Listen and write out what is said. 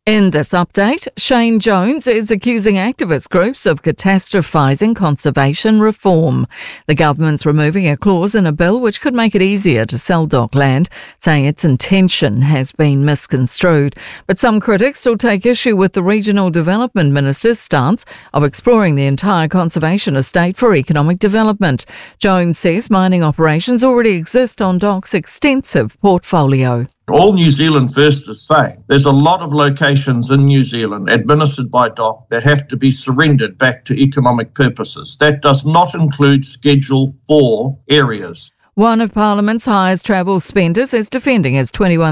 In this update, Shane Jones is accusing activist groups of catastrophising conservation reform. The government's removing a clause in a bill which could make it easier to sell dockland, saying its intention has been misconstrued. But some critics still take issue with the Regional Development Minister's stance of exploring the entire conservation estate for economic development. Jones says mining operations already exist on DOC's extensive portfolio. All New Zealand First is saying there's a lot of locations in New Zealand administered by DOC that have to be surrendered back to economic purposes. That does not include Schedule 4 areas. One of Parliament's highest travel spenders is defending his $21